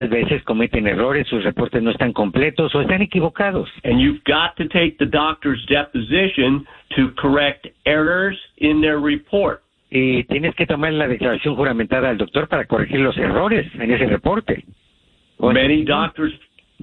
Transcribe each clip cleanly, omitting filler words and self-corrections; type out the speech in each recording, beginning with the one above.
veces cometen errores, sus reportes no están completos o están equivocados. And you've got to take the doctor's deposition to correct errors in their report. Y tienes que tomar la declaración juramentada del doctor para corregir los errores en ese reporte. Many doctors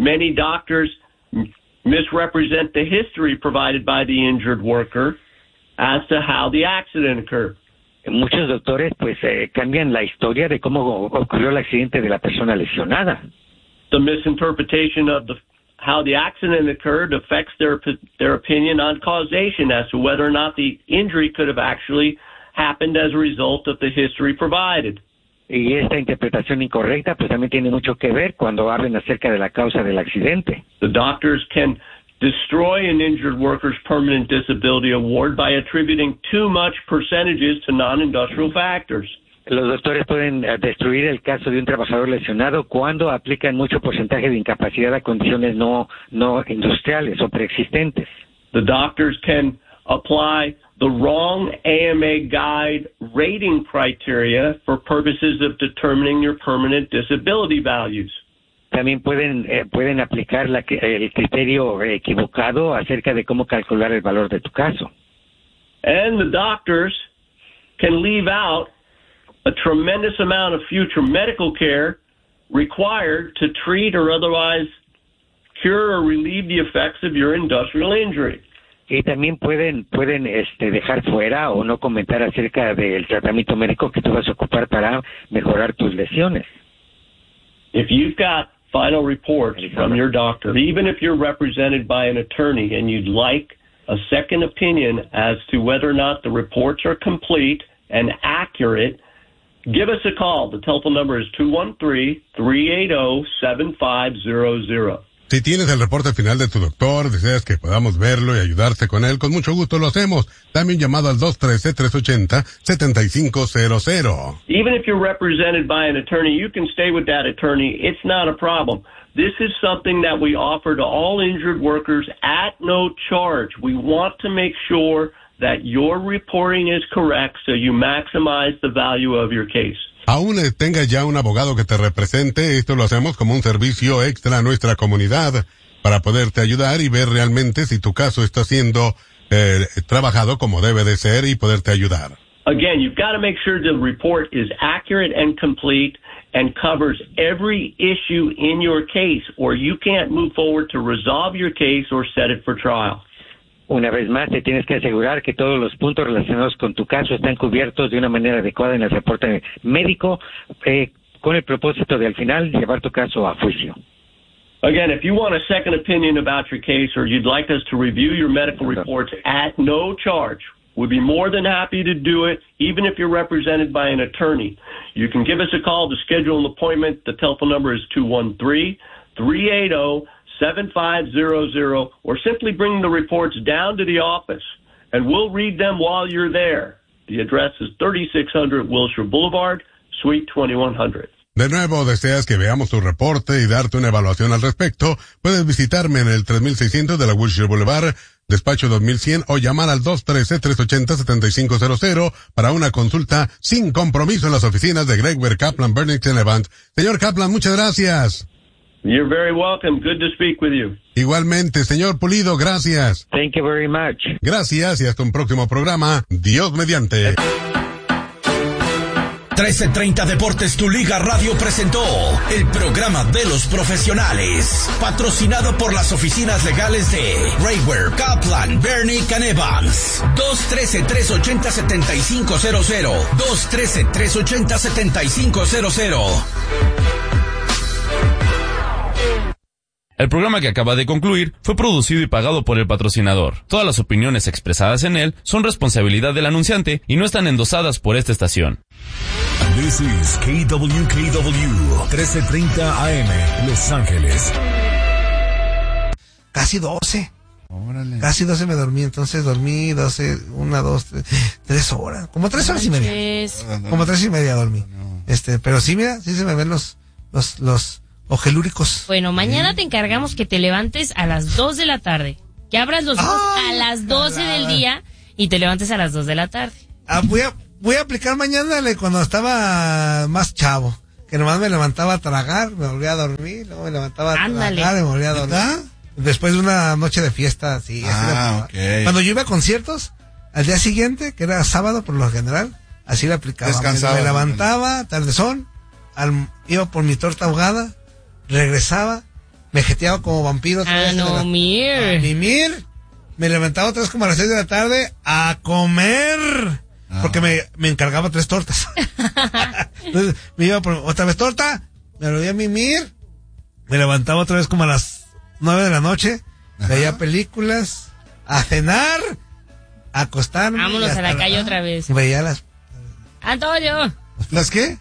misrepresent the history provided by the injured worker as to how the accident occurred. Muchos doctores cambian la historia de cómo ocurrió el accidente de la persona lesionada. The misinterpretation of how the accident occurred affects their opinion on causation as to whether or not the injury could have actually happened as a result of the history provided. Y esta interpretación incorrecta pues también tiene mucho que ver cuando hablan acerca de la causa del accidente. The doctors can destroy an injured worker's permanent disability award by attributing too much percentages to non-industrial factors. Los doctores pueden destruir el caso de un trabajador lesionado cuando aplican mucho porcentaje de incapacidad a condiciones no industriales o preexistentes. The doctors can apply the wrong AMA guide rating criteria for purposes of determining your permanent disability values. También pueden aplicar el criterio equivocado acerca de cómo calcular el valor de tu caso. And the doctors can leave out a tremendous amount of future medical care required to treat or otherwise cure or relieve the effects of your industrial injury. Y también pueden dejar fuera o no comentar acerca del tratamiento médico que tú vas a ocupar para mejorar tus lesiones. If you've got final reports from your doctor, even if you're represented by an attorney and you'd like a second opinion as to whether or not the reports are complete and accurate, give us a call. The telephone number is 213-380-7500. Si tienes el reporte final de tu doctor, deseas que podamos verlo y ayudarte con él, con mucho gusto lo hacemos. Dame un llamado al 213-380-7500. Even if you're represented by an attorney, you can stay with that attorney. It's not a problem. This is something that we offer to all injured workers at no charge. We want to make sure that your reporting is correct so you maximize the value of your case. Aún tengas ya un abogado que te represente, esto lo hacemos como un servicio extra a nuestra comunidad para poderte ayudar y ver realmente si tu caso está siendo trabajado como debe de ser y poderte ayudar. Again, you've got to make sure the report is accurate and complete and covers every issue in your case, or you can't move forward to resolve your case or set it for trial. Una vez más, te tienes que asegurar que todos los puntos relacionados con tu caso están cubiertos de una manera adecuada en el reporte médico, con el propósito de al final llevar tu caso a juicio. Again, if you want a second opinion about your case or you'd like us to review your medical reports at no charge, we'd be more than happy to do it, even if you're represented by an attorney. You can give us a call to schedule an appointment. The telephone number is 213-380-7500, or simply bring the reports down to the office, and we'll read them while you're there. The address is 3600 Wilshire Boulevard, Suite 2100. De nuevo, deseas que veamos tu reporte y darte una evaluación al respecto, puedes visitarme en el 3600 de la Wilshire Boulevard, despacho 2100, o llamar al 213-380-7500 para una consulta sin compromiso en las oficinas de Gregwer, Kaplan, Bennington Evans. Señor Kaplan, muchas gracias. You're very welcome. Good to speak with you. Igualmente, señor Pulido, gracias. Thank you very much. Gracias y hasta un próximo programa. Dios mediante. 1330 Deportes, tu Liga Radio presentó el programa de los profesionales, patrocinado por las oficinas legales de Gregwer, Kaplan, Bennington Evans. 213-380-7500. 213-380-7500. El programa que acaba de concluir fue producido y pagado por el patrocinador. Todas las opiniones expresadas en él son responsabilidad del anunciante y no están endosadas por esta estación. This is KWKW 1330 AM, Los Ángeles. Casi 12. Órale. Casi 12 me dormí, entonces dormí 12, 1, 2, 3 horas. Como 3 horas y media. Como 3 y media dormí. Pero sí, mira, sí se me ven los ojelúricos. Bueno, mañana te encargamos que te levantes a las 2 de la tarde. Que abras los ojos a las 12 del día y te levantes a las 2 de la tarde. Voy a aplicar mañana cuando estaba más chavo. que nomás me levantaba a tragar, me volvía a dormir, luego me levantaba a Ándale. tragar, me volvía a dormir. ¿Verdad? Después de una noche de fiesta, sí. Ok. Cuando yo iba a conciertos, al día siguiente, que era sábado por lo general, así la aplicaba. Descansaba. Me levantaba, tardezón, iba por mi torta ahogada, regresaba, me jeteaba como vampiro. Mimir. Me levantaba otra vez como a las 6 de la tarde a comer. Porque me encargaba 3 tortas. Entonces me iba por otra vez torta, me volvía a mimir, me levantaba otra vez como a las 9 de la noche, veía películas, a cenar, a acostarme. Vámonos a la calle otra vez. Veía las... ¡Antonio! ¿Las qué?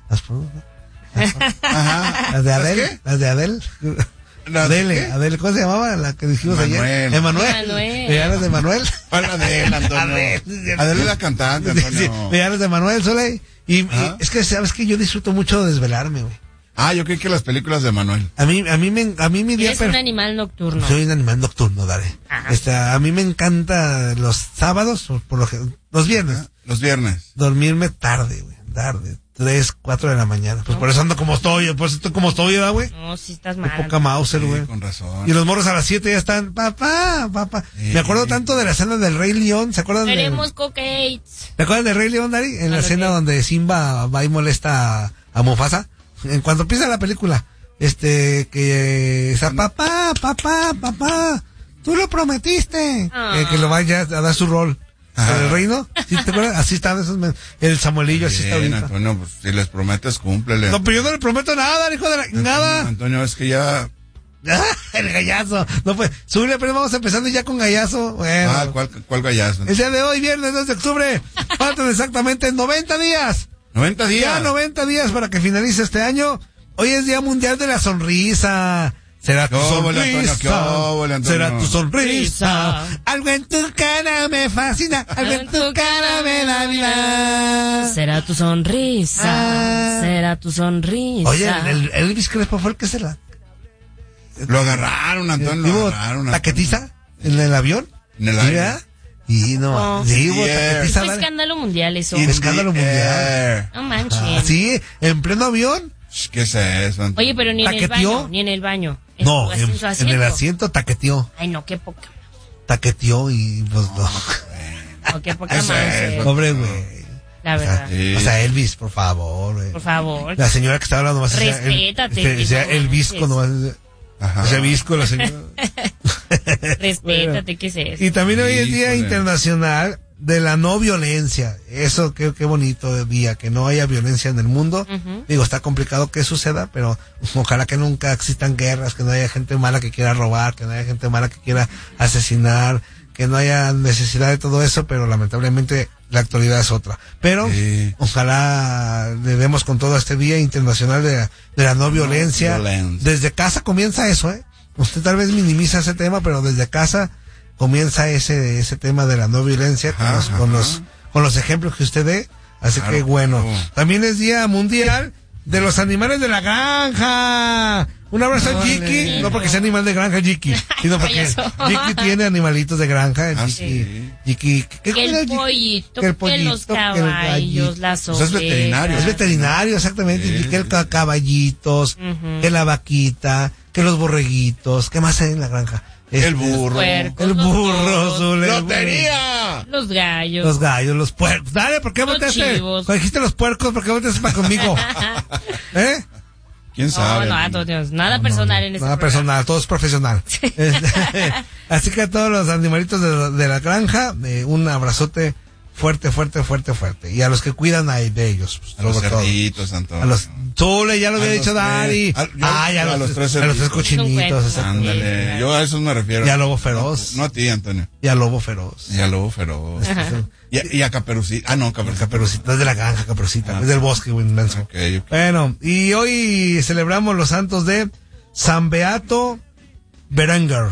Ajá. Las de Adele. ¿Qué? Las de Adele. Adele, ¿cómo se llamaba? La que dijimos ayer. Emanuel. Veía las de Manuel. ¿Cuál Adele, Antonio? Adele la cantante, Antonio. Sí, veía las de Manuel Soleil. Y es que, ¿sabes qué? Yo disfruto mucho de desvelarme, güey. Yo creí que las películas de Manuel. A mí mi día... Eres un animal nocturno. Soy un animal nocturno, dale. A mí me encanta los sábados, los viernes. Los viernes. Dormirme tarde, güey. Tarde. 3, 4 de la mañana. Pues por eso ando como estoy, ¿verdad, güey? No, si estás mal. Poca Mauser, güey. Sí, con razón. Y los morros a las 7 ya están, papá. Sí. Me acuerdo tanto de la escena del Rey León, ¿se acuerdan? Queremos cocaines. ¿Te acuerdas del Rey León, Dari? En la escena donde Simba va y molesta a Mufasa. En cuanto empieza la película, papá, tú lo prometiste. Que lo vaya a dar su rol. ¿El reino? ¿Sí te acuerdas? Así están esos el Samuelillo, así está ahorita. Antonio, pues si les prometes, cúmplele. No, pero yo no le prometo nada, hijo de la... nada. Antonio, es que ya... El gallazo. No, pues, súbele, pero vamos empezando ya con gallazo. Bueno. ¿Cuál gallazo? El día de hoy, viernes 2 de octubre, faltan exactamente 90 días. 90 días. Ya 90 días para que finalice este año. Hoy es Día Mundial de la Sonrisa. Será tu sonrisa. Será tu sonrisa. Algo en tu cara me fascina. Algo en tu cara me da vida. Será tu sonrisa. Será tu sonrisa. Oye, el Elvis Crespo fue el que se la... Lo agarraron, Antonio. Lo agarraron. ¿Taquetiza? ¿En el avión? En el avión. Y no, sí, hubo taquetiza. Es escándalo mundial eso. Escándalo mundial. No manches. Sí, en pleno avión. ¿Qué es eso, Antonio? Oye, pero ni en el baño. No, en el asiento taqueteó. Ay, no, qué poca. Taqueteó y pues no. No, qué poca más. Pobre güey. La verdad. O sea, Elvis, por favor, güey. Por favor. La señora que estaba hablando más. Respétate. Decía el visco nomás. Ese visco, la señora. Respétate, ¿qué es eso? Y también hoy es Día Internacional de la No Violencia. Eso, qué bonito día, que no haya violencia en el mundo. Digo, está complicado que suceda, pero ojalá que nunca existan guerras, que no haya gente mala que quiera robar, que no haya gente mala que quiera asesinar, que no haya necesidad de todo eso, pero lamentablemente la actualidad es otra. Pero ojalá le demos con todo este Día Internacional de la No Violencia. Desde casa comienza eso, Usted tal vez minimiza ese tema, pero desde casa comienza ese tema de la no violencia con los ejemplos que usted dé. Así que bueno, también es Día Mundial de los Animales de la Granja. Un abrazo a Jiki, no porque sea animal de granja Jiki, sino porque Jiki tiene animalitos de granja. Jiki, que el pollito, que los caballos, las ovejas. Es veterinario. Es veterinario, exactamente. Que el caballitos, que la vaquita, que los borreguitos, ¿qué más hay en la granja? El burro. ¡Lotería! Los gallos. Los gallos, los puercos. Dale, ¿por qué volteaste? Cuando dijiste los puercos, ¿por qué volteaste para conmigo? ¿Quién sabe? Nada personal en este Nada personal, todo es profesional. Así que a todos los animalitos de la granja, un abrazote fuerte. Y a los que cuidan de ellos. Pues, a los cerditos, Antonio. A los Zule, ya lo había dicho Dari. A los tres cochinitos. Ándale. Yo a esos me refiero. Y a Lobo Feroz. No a ti, Antonio. Y a Lobo Feroz. Y a Caperucita. No, Caperucita. Es de la granja, Caperucita. Es del bosque, güey, inmenso. Okay. Bueno, y hoy celebramos los santos de San Beato Berenguer.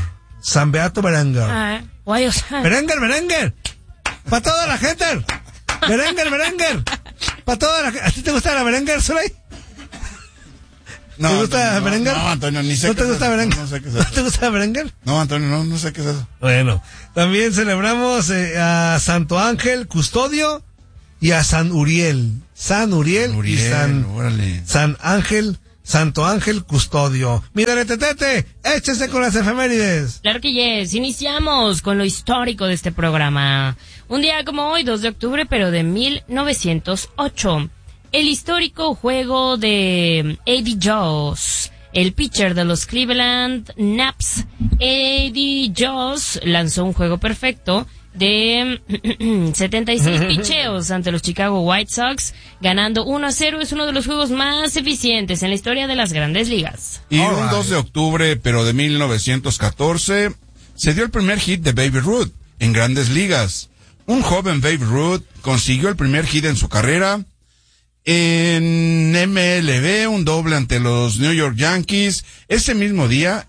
Berenguer. Para toda la gente. Berenguer. Para toda la gente. ¿A ti te gusta la Berenguer, Soleil? No, ¿te gusta Berenguer? No, Antonio, ni sé. ¿No te gusta Berenguer? No sé qué es eso. ¿No te gusta Berenguer? No, Antonio, no sé qué es eso. Bueno, también celebramos a Santo Ángel, custodio y a San Uriel y San Ángel, Santo Ángel Custodio. Mira, Tetete, échese con las efemérides. Claro que yes, iniciamos con lo histórico de este programa. Un día como hoy, 2 de octubre, pero de 1908. El histórico juego de Eddie Jones, el pitcher de los Cleveland Naps. Eddie Jones lanzó un juego perfecto de 76 picheos ante los Chicago White Sox, ganando 1-0. Es uno de los juegos más eficientes en la historia de las Grandes Ligas. Y un 2 de octubre, pero de 1914, se dio el primer hit de Babe Ruth en Grandes Ligas. Un joven Babe Ruth consiguió el primer hit en su carrera. En MLB, un doble ante los New York Yankees. Ese mismo día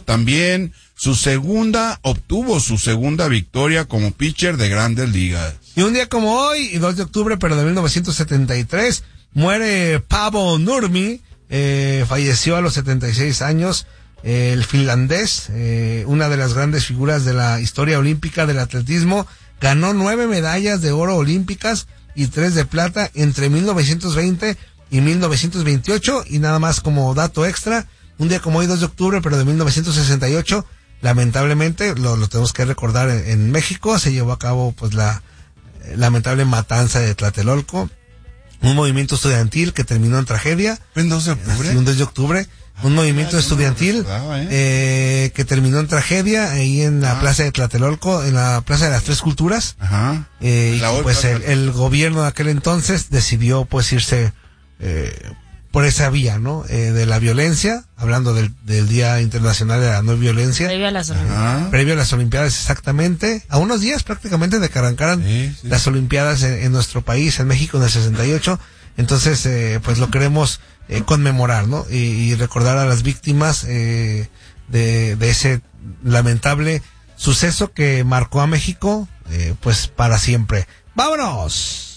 obtuvo su segunda victoria como pitcher de Grandes Ligas. Y un día como hoy, 2 de octubre, pero de 1973, muere Paavo Nurmi, falleció a los 76 años, el finlandés, una de las grandes figuras de la historia olímpica del atletismo, ganó 9 medallas de oro olímpicas y 3 de plata entre 1920 y 1928, y nada más como dato extra, un día como hoy, 2 de octubre, pero de 1968, lamentablemente, lo tenemos que recordar, en México se llevó a cabo pues la lamentable matanza de Tlatelolco, un movimiento estudiantil que terminó en tragedia. ¿En 2 de octubre? Un 2 de octubre, un movimiento estudiantil que terminó en tragedia ahí en la plaza de Tlatelolco, en la plaza de las Tres Culturas. Ajá. Y pues el gobierno de aquel entonces decidió pues irse por esa vía, ¿no? De la violencia, hablando del Día Internacional de la No Violencia. Previo a las Olimpiadas. Previo a las Olimpiadas, exactamente. A unos días prácticamente de que arrancaran las Olimpiadas en nuestro país, en México, en el 68. Entonces, pues lo queremos conmemorar, ¿no? Y recordar a las víctimas de ese lamentable suceso que marcó a México, pues para siempre. ¡Vámonos!